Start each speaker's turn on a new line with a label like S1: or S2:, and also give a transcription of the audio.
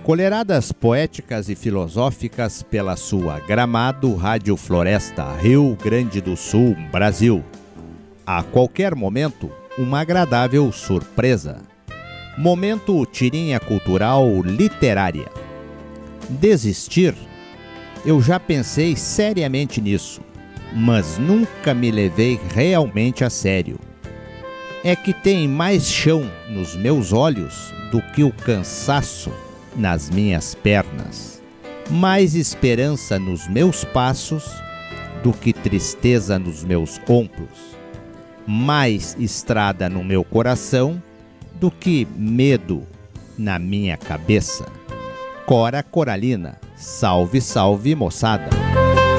S1: Colheradas poéticas e filosóficas pela sua Gramado Rádio Floresta, Rio Grande do Sul, Brasil. A qualquer momento, uma agradável surpresa. Momento tirinha cultural literária. Desistir? Eu já pensei seriamente nisso, mas nunca me levei realmente a sério. É que tem mais chão nos meus olhos do que o cansaço nas minhas pernas, mais esperança nos meus passos do que tristeza nos meus ombros, mais estrada no meu coração do que medo na minha cabeça. Cora Coralina, salve, salve, moçada!